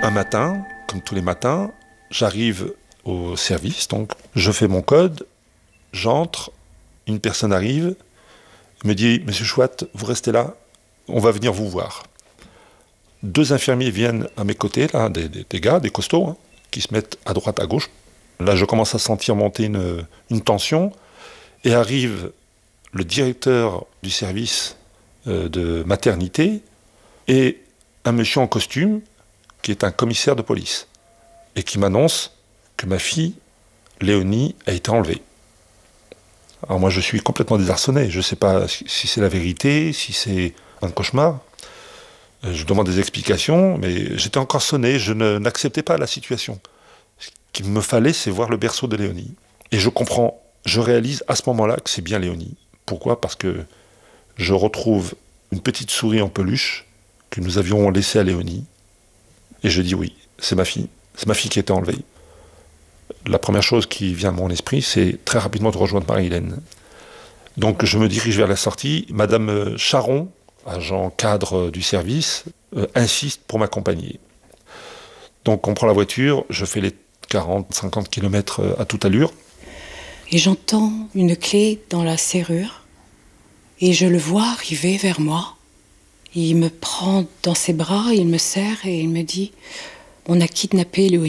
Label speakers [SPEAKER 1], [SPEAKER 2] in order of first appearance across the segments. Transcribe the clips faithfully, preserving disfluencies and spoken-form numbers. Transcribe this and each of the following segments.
[SPEAKER 1] Un matin, comme tous les matins, j'arrive au service, donc je fais mon code, j'entre, une personne arrive, me dit « Monsieur Chouat, vous restez là, on va venir vous voir ». Deux infirmiers viennent à mes côtés, là, des, des, des gars, des costauds, hein, qui se mettent à droite, à gauche. Là, je commence à sentir monter une, une tension, et arrive le directeur du service euh, de maternité et un monsieur en costume qui est un commissaire de police et qui m'annonce que ma fille, Léonie, a été enlevée. Alors moi, je suis complètement désarçonné. Je ne sais pas si c'est la vérité, si c'est un cauchemar. Je demande des explications, mais j'étais encore sonné. Je ne, n'acceptais pas la situation. Ce qu'il me fallait, c'est voir le berceau de Léonie. Et je comprends, je réalise à ce moment-là que c'est bien Léonie. Pourquoi ? Parce que je retrouve une petite souris en peluche que nous avions laissée à Léonie. Et je dis oui, c'est ma fille. C'est ma fille qui a été enlevée. La première chose qui vient à mon esprit, c'est très rapidement de rejoindre Marie-Hélène. Donc je me dirige vers la sortie. Madame Charon, agent cadre du service, euh, insiste pour m'accompagner. Donc on prend la voiture, je fais les quarante à cinquante kilomètres à toute allure.
[SPEAKER 2] Et j'entends une clé dans la serrure et je le vois arriver vers moi. Il me prend dans ses bras, il me serre et il me dit « On a kidnappé Léonie ».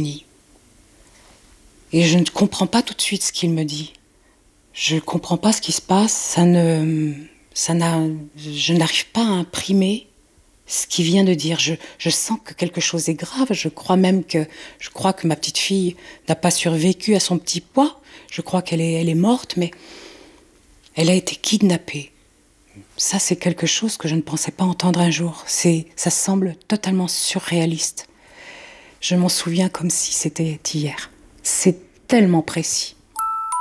[SPEAKER 2] Et je ne comprends pas tout de suite ce qu'il me dit. Je ne comprends pas ce qui se passe, ça ne, ça n'a, je n'arrive pas à imprimer ce qu'il vient de dire. Je, je sens que quelque chose est grave, je crois même que, je crois que ma petite fille n'a pas survécu à son petit poids. Je crois qu'elle est, elle est morte, mais elle a été kidnappée. Ça, c'est quelque chose que je ne pensais pas entendre un jour. C'est, ça semble totalement surréaliste. Je m'en souviens comme si c'était hier. C'est tellement précis.